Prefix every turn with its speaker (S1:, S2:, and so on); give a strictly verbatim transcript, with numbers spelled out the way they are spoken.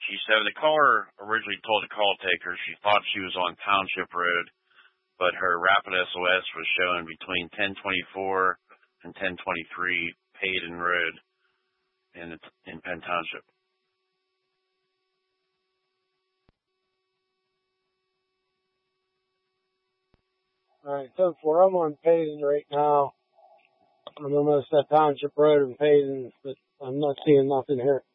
S1: She said the caller originally told the call taker she thought she was on Township Road, but her rapid S O S was showing between ten twenty-four and ten twenty-three Payden Road in in Penn Township.
S2: All right, so for I'm on Payden right now. I'm almost at Township Road and Payden, but I'm not seeing nothing here.